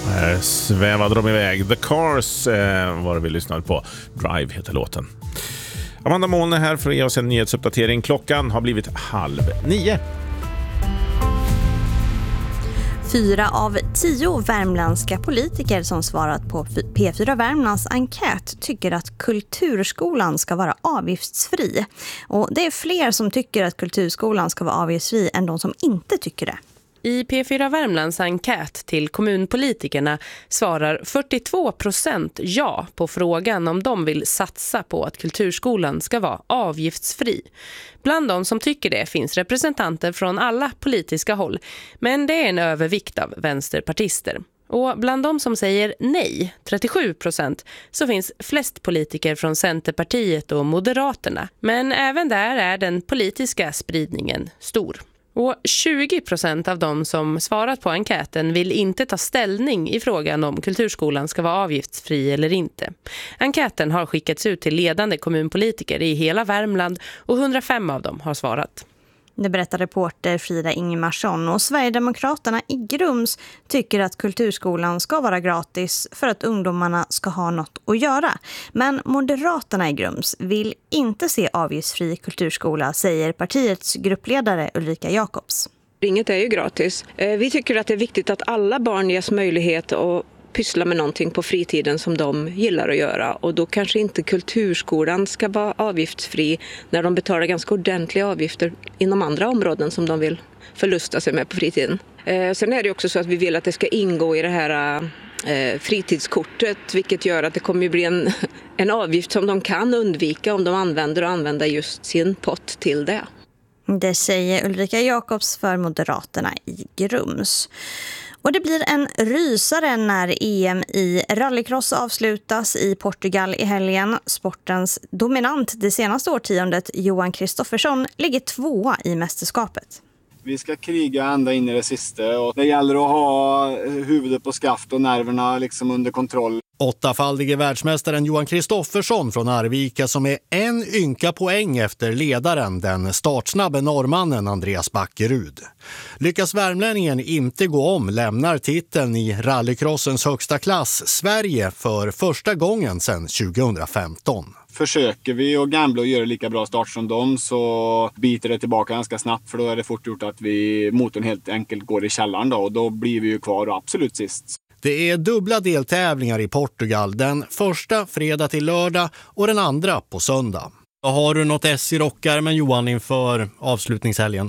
Svävade de iväg. The Cars var det vi lyssnade på. Drive heter låten. Amanda Moln är här för att ge oss en nyhetsuppdatering. Klockan har blivit 8:30. 4 av 10 värmländska politiker som svarat på P4 Värmlands enkät tycker att kulturskolan ska vara avgiftsfri. Och det är fler som tycker att kulturskolan ska vara avgiftsfri än de som inte tycker det. I P4 Värmlands enkät till kommunpolitikerna svarar 42% ja på frågan om de vill satsa på att kulturskolan ska vara avgiftsfri. Bland de som tycker det finns representanter från alla politiska håll, men det är en övervikt av vänsterpartister. Och bland de som säger nej, 37%, så finns flest politiker från Centerpartiet och Moderaterna. Men även där är den politiska spridningen stor. Och 20% av de som svarat på enkäten vill inte ta ställning i frågan om kulturskolan ska vara avgiftsfri eller inte. Enkäten har skickats ut till ledande kommunpolitiker i hela Värmland och 105 av dem har svarat. Det berättar reporter Frida Ingemarsson, och Sverigedemokraterna i Grums tycker att kulturskolan ska vara gratis för att ungdomarna ska ha något att göra. Men Moderaterna i Grums vill inte se avgiftsfri kulturskola, säger partiets gruppledare Ulrika Jakobs. Inget är ju gratis. Vi tycker att det är viktigt att alla barn ges möjlighet att pyssla med någonting på fritiden som de gillar att göra, och då kanske inte kulturskolan ska vara avgiftsfri när de betalar ganska ordentliga avgifter inom andra områden som de vill förlusta sig med på fritiden. Sen är det också så att vi vill att det ska ingå i det här fritidskortet, vilket gör att det kommer bli en avgift som de kan undvika om de använder just sin pott till det. Det säger Ulrika Jakobs för Moderaterna i Grums. Och det blir en rysare när EM i rallycross avslutas i Portugal i helgen. Sportens dominant det senaste årtiondet, Johan Kristoffersson, ligger 2:a i mästerskapet. Vi ska kriga ända in i det sista, och det gäller att ha huvudet på skaft och nerverna liksom under kontroll. 8-faldige världsmästaren Johan Kristoffersson från Arvika, som är en ynka poäng efter ledaren, den startsnabbe norrmannen Andreas Backerud. Lyckas värmlänningen inte gå om, lämnar titeln i rallycrossens högsta klass Sverige för första gången sedan 2015. Försöker vi att gambla och göra lika bra start som dem, så biter det tillbaka ganska snabbt, för då är det fort gjort att motorn helt enkelt går i källaren då, och då blir vi ju kvar och absolut sist. Det är dubbla deltävlingar i Portugal, den första fredag till lördag och den andra på söndag. Har du något S i rockärmen, Johan, inför avslutningshelgen?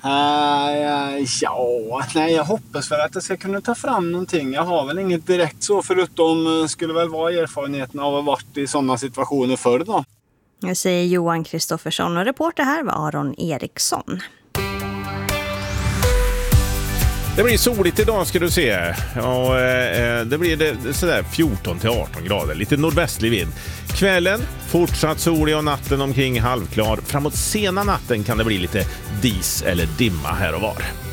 Jag hoppas för att jag ska kunna ta fram någonting. Jag har väl inget direkt så, förutom skulle väl vara erfarenheten av att ha varit i sådana situationer förr då. Jag säger Johan Kristoffersson, och reporter här var Aron Eriksson. Det blir soligt idag, ska du se. Och, det blir sådär 14-18 grader. Lite nordvästlig vind. Kvällen fortsatt solig och natten omkring halvklar. Framåt sena natten kan det bli lite dis eller dimma här och var.